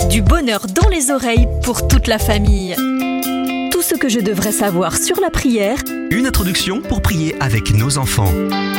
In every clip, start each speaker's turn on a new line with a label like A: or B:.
A: Du bonheur dans les oreilles pour toute la famille. Tout ce que je devrais savoir sur la prière.
B: Une introduction pour prier avec nos enfants.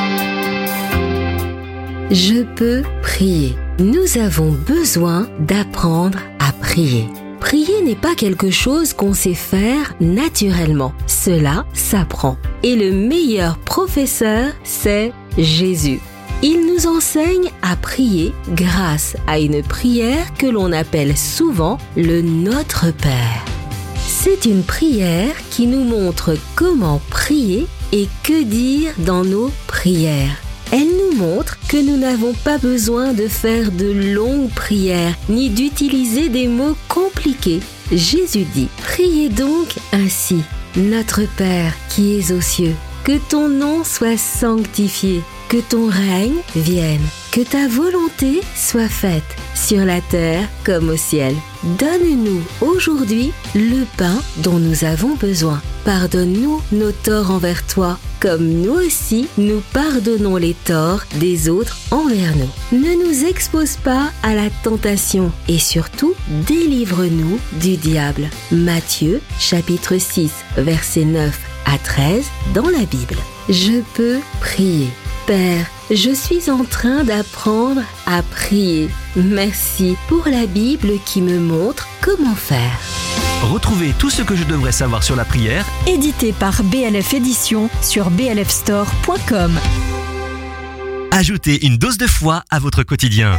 C: Je peux prier. Nous avons besoin d'apprendre à prier. Prier n'est pas quelque chose qu'on sait faire naturellement. Cela s'apprend. Et le meilleur professeur, c'est Jésus. Il nous enseigne à prier grâce à une prière que l'on appelle souvent le Notre Père. C'est une prière qui nous montre comment prier et que dire dans nos prières. Elle nous montre que nous n'avons pas besoin de faire de longues prières ni d'utiliser des mots compliqués. Jésus dit « Priez donc ainsi, Notre Père qui es aux cieux, que ton nom soit sanctifié, que ton règne vienne, que ta volonté soit faite sur la terre comme au ciel. Donne-nous aujourd'hui le pain dont nous avons besoin. Pardonne-nous nos torts envers toi, comme nous aussi nous pardonnons les torts des autres envers nous. Ne nous expose pas à la tentation et surtout délivre-nous du diable. Matthieu chapitre 6 versets 9 à 13 dans la Bible. Je peux prier. Père, je suis en train d'apprendre à prier. Merci pour la Bible qui me montre comment faire.
B: Retrouvez tout ce que je devrais savoir sur la prière,
A: Édité par BLF Éditions sur blfstore.com.
B: ajoutez une dose de foi à votre quotidien.